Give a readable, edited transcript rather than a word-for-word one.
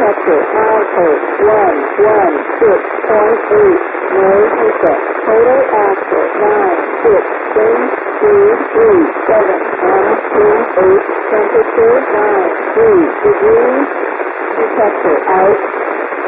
Detector output 116.8. Noise reset. Total output 96337 128. Temperature 93 degrees. Detector out.